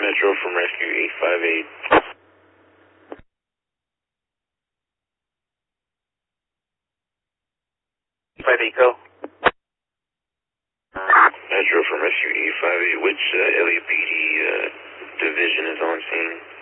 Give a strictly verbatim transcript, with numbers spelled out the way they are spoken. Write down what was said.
Metro from Rescue eight five eight. five Eco. Metro from Rescue eight five eight. Which uh, L A P D uh, division is on scene?